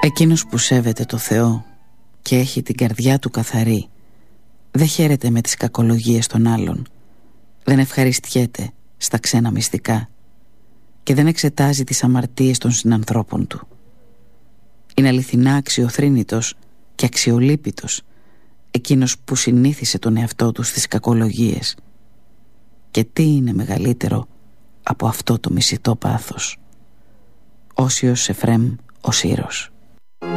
Εκείνος που σέβεται το Θεό και έχει την καρδιά του καθαρή δεν χαίρεται με τις κακολογίες των άλλων, δεν ευχαριστιέται στα ξένα μυστικά και δεν εξετάζει τις αμαρτίες των συνανθρώπων του. Είναι αληθινά αξιοθρήνητος και αξιολύπητος εκείνος που συνήθισε τον εαυτό του στις κακολογίες. Και τι είναι μεγαλύτερο από αυτό το μισητό πάθος? Όσιος Εφραίμ ο Σύρος.